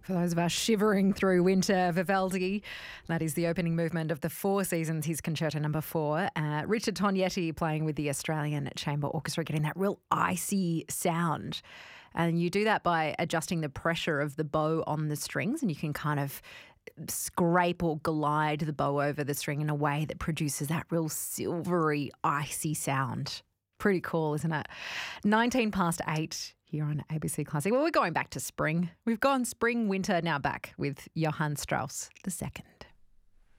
For those of us shivering through winter, Vivaldi, that is the opening movement of the Four Seasons, his Concerto No. 4. Richard Tognetti playing with the Australian Chamber Orchestra, getting that real icy sound. And you do that by adjusting the pressure of the bow on the strings, and you can kind of scrape or glide the bow over the string in a way that produces that real silvery, icy sound. Pretty cool, isn't it? 19 past 8 here on ABC Classic. Well, we're going back to spring. We've gone spring, winter, now back with Johann Strauss II.